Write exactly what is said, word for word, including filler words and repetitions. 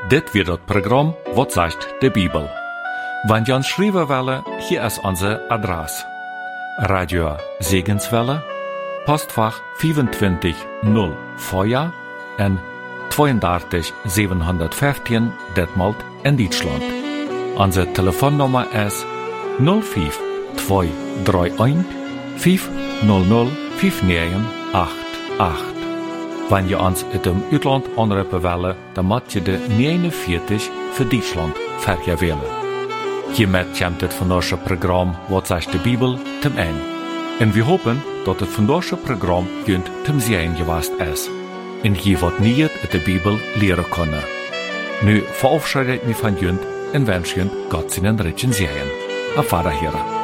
Dit wird das Programm «Was sagt die Bibel?». Wenn ihr uns schreiben wollt, hier ist unsere Adresse. Radio Segenswelle, Postfach vierundzwanzig null Feuer en drieëndertig zevenhonderdvijftien Detmold in Deutschland. Unsere Telefonnummer ist null fünf zwei drei eins fünf null null fünf neun acht acht. Wenn ihr uns in dem Ausland anrufen wollt, dann macht ihr de negenenveertig für Deutschland vergewählen. Hiermit kommt das von unserem Programm «Was sagt die Bibel?» zum Ende. Und wir hoffen, dass das von unserem Programm jünd zum Sehen gewesen ist. Und je wat niet in der Bibel leren können. Nu verabschiede ich mich von jünd und wünsche jünd Gott seinen Ritchen Sehen. Auf Wiederhören.